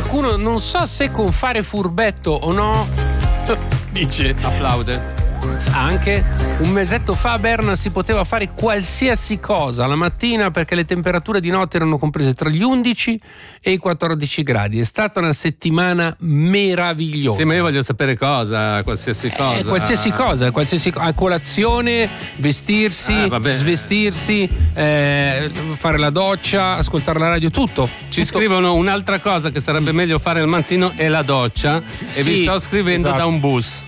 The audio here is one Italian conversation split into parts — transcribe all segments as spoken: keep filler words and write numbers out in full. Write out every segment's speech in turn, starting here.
qualcuno, non so se con fare furbetto o no, dice applaude. Anche un mesetto fa a Berna si poteva fare qualsiasi cosa la mattina perché le temperature di notte erano comprese tra gli undici e i quattordici gradi. È stata una settimana meravigliosa. Sì, ma io voglio sapere cosa, qualsiasi cosa. Eh, qualsiasi cosa, qualsiasi co- a colazione, vestirsi, Ah, vabbè. svestirsi, eh, fare la doccia, ascoltare la radio, tutto. Ci tutto. scrivono un'altra cosa che sarebbe meglio fare al mattino è la doccia, e Sì, vi sto scrivendo esatto. da un bus.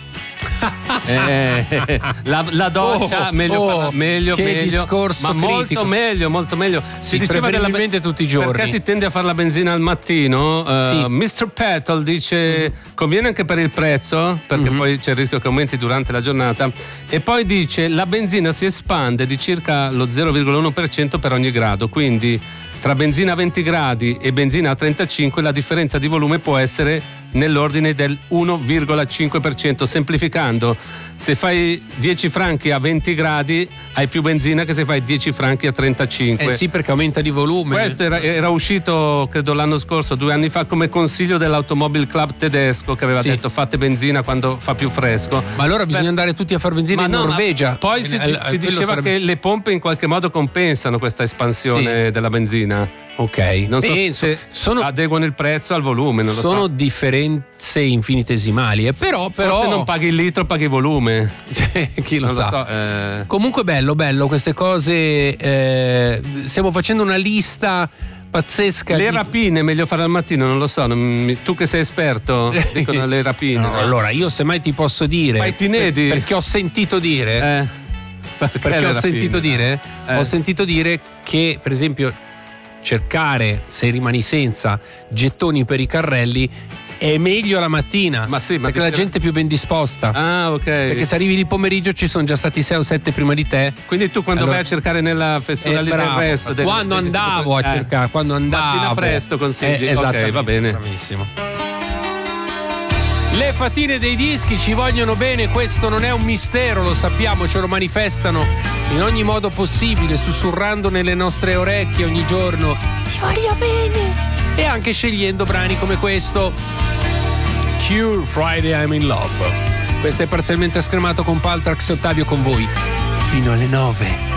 eh, la, la doccia Oh, meglio, oh, farla, meglio, che meglio, discorso ma critico. molto meglio, molto meglio. Sì, preferibilmente tutti i giorni. Perché si tende a fare la benzina al mattino. Uh, Sì. mister Petal dice conviene anche per il prezzo, perché Mhm. poi c'è il rischio che aumenti durante la giornata, e poi dice la benzina si espande di circa lo zero virgola uno per cento per ogni grado, quindi tra benzina a venti gradi e benzina a trentacinque la differenza di volume può essere nell'ordine del uno virgola cinque per cento. Semplificando, se fai dieci franchi a venti gradi hai più benzina che se fai dieci franchi a trentacinque. Eh sì, perché aumenta di volume. Questo era, era uscito credo l'anno scorso, due anni fa, come consiglio dell'Automobile Club tedesco, che aveva Sì. detto fate benzina quando fa più fresco. Ma allora bisogna Beh, andare tutti a far benzina ma in no, ma Norvegia. poi si, Eh, eh, si quello diceva sarebbe- che le pompe in qualche modo compensano questa espansione Sì. della benzina. Ok, Non so penso, se sono, adeguano il prezzo al volume, non lo sono so. differenze infinitesimali, eh, però, però Forse non paghi il litro, paghi il volume. chi lo Non sa. lo so. eh. Comunque bello, bello queste cose. eh, stiamo facendo una lista pazzesca. Le di- rapine meglio fare al mattino, non lo so. non mi- tu che sei esperto, dicono le rapine. No, no? allora, io semmai ti posso dire. Ma i tinedi? per- perché ho sentito dire. Eh, perché perché le ho rapine? sentito dire. Eh. Ho sentito dire che, per esempio, cercare, se rimani senza, gettoni per i carrelli è meglio la mattina. Ma sì, ma perché ti la si- gente è più ben disposta. Ah, ok. Perché se arrivi di pomeriggio ci sono già stati sei o sette prima di te. Quindi tu quando Allora- vai a cercare nella festival Eh, del bravo. resto del- quando del- andavo a eh. cercare, quando andavo Mattina presto consigli. Eh, Ok, esattamente, va bene. bravissimo. Le fatine dei dischi ci vogliono bene, questo non è un mistero, lo sappiamo, ce lo manifestano in ogni modo possibile, sussurrando nelle nostre orecchie ogni giorno. Ti voglio bene! E anche scegliendo brani come questo. Cure, Friday I'm in Love. Questo è Parzialmente Scremato con Paltrax e Ottavio con voi fino alle nove.